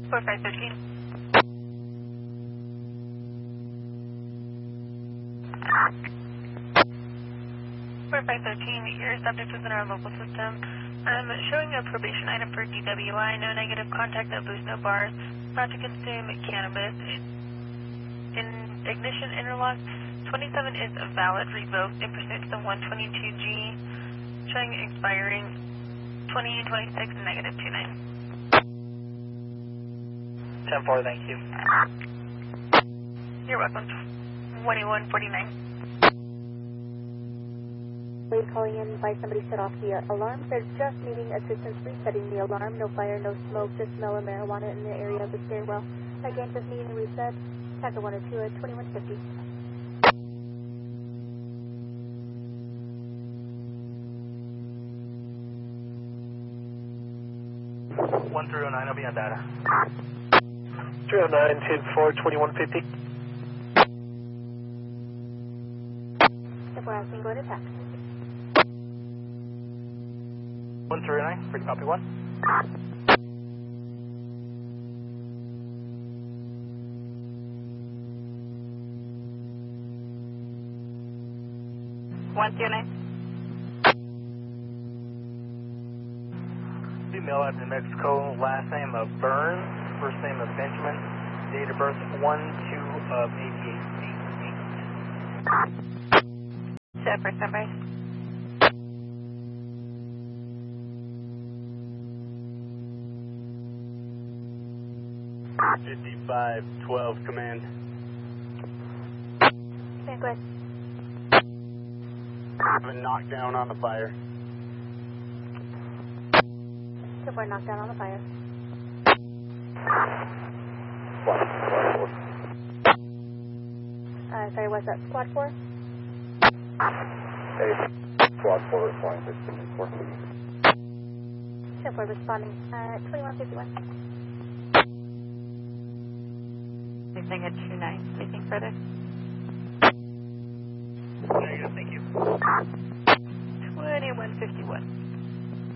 4513. 4513, your subject is in our local system. I'm showing a probation item for DWI, no negative contact, no booze, no bars, not to consume cannabis. In ignition interlock, 27 is valid, revoked in pursuit to the 122G, showing expiring 2026, negative 29. 10-4, thank you. You're welcome. 2149. Please calling in by somebody set off the alarm. They're just needing assistance resetting the alarm. No fire, no smoke, just smell of marijuana in the area of the stairwell. Again, just needing to reset. Taco 102 at 2150. 1309, I'll be on data. 309, 10-4, 2150. If we're asking, go to tax. 139, free copy 1. Female out in Mexico, last name of Burns, first name of Benjamin, date of birth 1/2 of 8888. Set for standby. $55-12, command. Stand good. Have a knockdown on the fire. If we're knocked down on the fire. Sorry, what's that? Squad 4? Hey, Squad 4 responding to 4. 10-4 responding at 2151. Anything at 29. Anything further? Negative, thank you. 2151.